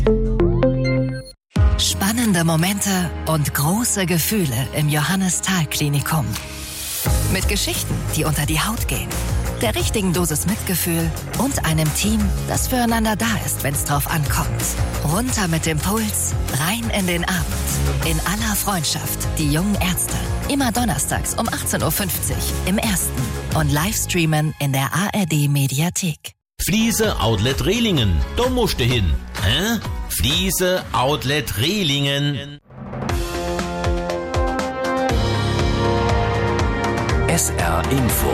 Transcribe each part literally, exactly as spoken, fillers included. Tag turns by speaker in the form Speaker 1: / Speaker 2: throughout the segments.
Speaker 1: Spannende Momente und große Gefühle im Johannes-Thal-Klinikum. Mit Geschichten, die unter die Haut gehen, der richtigen Dosis Mitgefühl und einem Team, das füreinander da ist, wenn es drauf ankommt. Runter mit dem Puls, rein in den Abend. In aller Freundschaft, die jungen Ärzte. Immer donnerstags um achtzehn Uhr fünfzig im Ersten und Livestreamen in der A R D-Mediathek.
Speaker 2: Fliese Outlet Rehlingen, da musst du hin. Hä? Fliese Outlet Rehlingen.
Speaker 3: S R Info.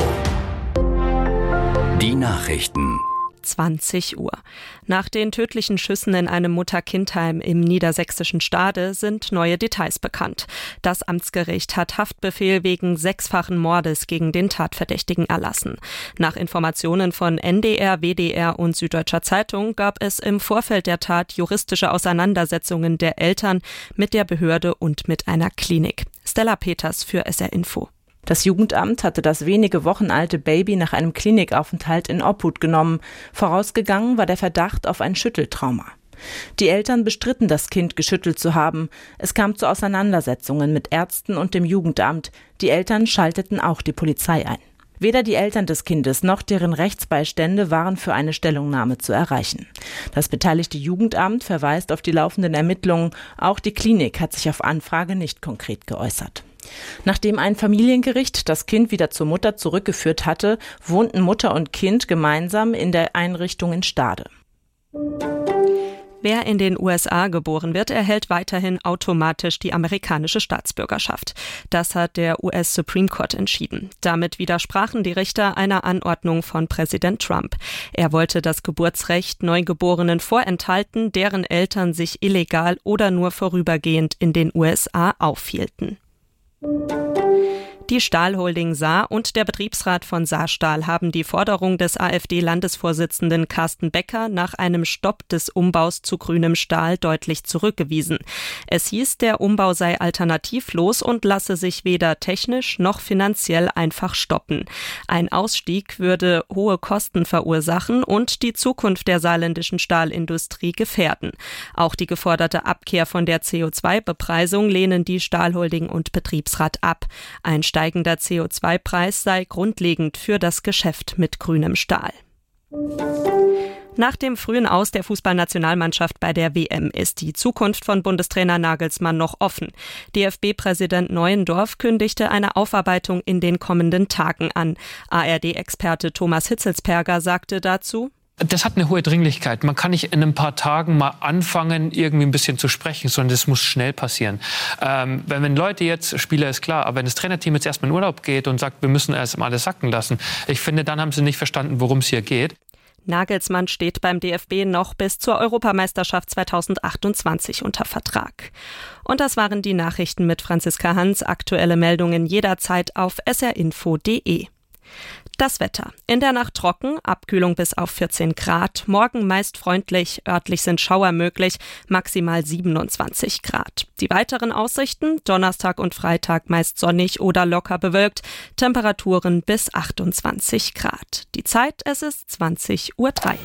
Speaker 3: Die Nachrichten.
Speaker 4: zwanzig Uhr. Nach den tödlichen Schüssen in einem Mutter-Kind-Heim im niedersächsischen Stade sind neue Details bekannt. Das Amtsgericht hat Haftbefehl wegen sechsfachen Mordes gegen den Tatverdächtigen erlassen. Nach Informationen von N D R, W D R und Süddeutscher Zeitung gab es im Vorfeld der Tat juristische Auseinandersetzungen der Eltern mit der Behörde und mit einer Klinik. Stella Peters für S R Info.
Speaker 5: Das Jugendamt hatte das wenige Wochen alte Baby nach einem Klinikaufenthalt in Obhut genommen. Vorausgegangen war der Verdacht auf ein Schütteltrauma. Die Eltern bestritten, das Kind geschüttelt zu haben. Es kam zu Auseinandersetzungen mit Ärzten und dem Jugendamt. Die Eltern schalteten auch die Polizei ein. Weder die Eltern des Kindes noch deren Rechtsbeistände waren für eine Stellungnahme zu erreichen. Das beteiligte Jugendamt verweist auf die laufenden Ermittlungen. Auch die Klinik hat sich auf Anfrage nicht konkret geäußert. Nachdem ein Familiengericht das Kind wieder zur Mutter zurückgeführt hatte, wohnten Mutter und Kind gemeinsam in der Einrichtung in Stade.
Speaker 4: Wer in den U S A geboren wird, erhält weiterhin automatisch die amerikanische Staatsbürgerschaft. Das hat der U S Supreme Court entschieden. Damit widersprachen die Richter einer Anordnung von Präsident Trump. Er wollte das Geburtsrecht Neugeborenen vorenthalten, deren Eltern sich illegal oder nur vorübergehend in den U S A aufhielten. Die Stahl-Holding Saar und der Betriebsrat von Saarstahl haben die Forderung des AfD-Landesvorsitzenden Carsten Becker nach einem Stopp des Umbaus zu grünem Stahl deutlich zurückgewiesen. Es hieß, der Umbau sei alternativlos und lasse sich weder technisch noch finanziell einfach stoppen. Ein Ausstieg würde hohe Kosten verursachen und die Zukunft der saarländischen Stahlindustrie gefährden. Auch die geforderte Abkehr von der C O zwei Bepreisung lehnen die Stahl-Holding und Betriebsrat ab. Ein steigender C O zwei Preis sei grundlegend für das Geschäft mit grünem Stahl. Nach dem frühen Aus der Fußballnationalmannschaft bei der W M ist die Zukunft von Bundestrainer Nagelsmann noch offen. D F B-Präsident Neuendorf kündigte eine Aufarbeitung in den kommenden Tagen an. A R D-Experte Thomas Hitzelsperger sagte dazu:
Speaker 6: Das hat eine hohe Dringlichkeit. Man kann nicht in ein paar Tagen mal anfangen, irgendwie ein bisschen zu sprechen, sondern das muss schnell passieren. Ähm, wenn, wenn Leute jetzt, Spieler ist klar, aber wenn das Trainerteam jetzt erstmal in Urlaub geht und sagt, wir müssen erst mal alles sacken lassen, ich finde, dann haben sie nicht verstanden, worum es hier geht.
Speaker 4: Nagelsmann steht beim D F B noch bis zur Europameisterschaft zweitausendachtundzwanzig unter Vertrag. Und das waren die Nachrichten mit Franziska Hans. Aktuelle Meldungen jederzeit auf s r info punkt d e. Das Wetter. In der Nacht trocken, Abkühlung bis auf vierzehn Grad. Morgen meist freundlich, örtlich sind Schauer möglich, maximal siebenundzwanzig Grad. Die weiteren Aussichten: Donnerstag und Freitag meist sonnig oder locker bewölkt, Temperaturen bis achtundzwanzig Grad. Die Zeit, es ist zwanzig Uhr drei.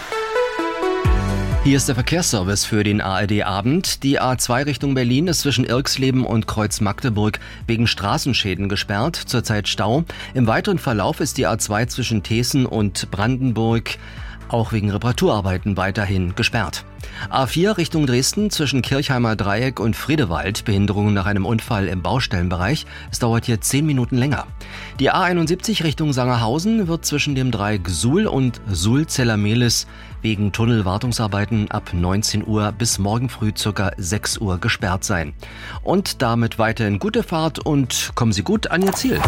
Speaker 7: Hier ist der Verkehrsservice für den A R D-Abend. Die A zwei Richtung Berlin ist zwischen Irxleben und Kreuz-Magdeburg wegen Straßenschäden gesperrt, zurzeit Stau. Im weiteren Verlauf ist die A zwei zwischen Thesen und Brandenburg auch wegen Reparaturarbeiten weiterhin gesperrt. A vier Richtung Dresden zwischen Kirchheimer Dreieck und Friedewald, Behinderungen nach einem Unfall im Baustellenbereich. Es dauert hier zehn Minuten länger. Die A einundsiebzig Richtung Sangerhausen wird zwischen dem Dreieck Suhl und Suhl-Zellermehlis wegen Tunnelwartungsarbeiten ab neunzehn Uhr bis morgen früh ca. sechs Uhr gesperrt sein. Und damit weiterhin gute Fahrt und kommen Sie gut an Ihr Ziel.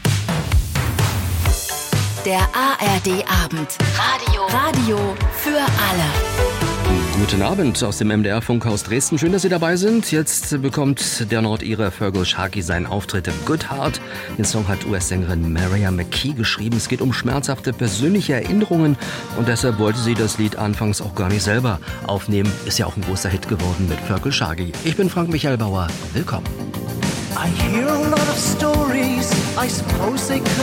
Speaker 1: Der A R D-Abend. Radio. Radio für alle.
Speaker 7: Guten Abend aus dem M D R-Funkhaus Dresden. Schön, dass Sie dabei sind. Jetzt bekommt der Nordire Fergal Sharkey seinen Auftritt im Good Heart. Den Song hat U S-Sängerin Mariah McKee geschrieben. Es geht um schmerzhafte persönliche Erinnerungen und deshalb wollte sie das Lied anfangs auch gar nicht selber aufnehmen. Ist ja auch ein großer Hit geworden mit Fergal Sharkey. Ich bin Frank Michael Bauer. Willkommen.
Speaker 8: I hear a lot of stories. I suppose they could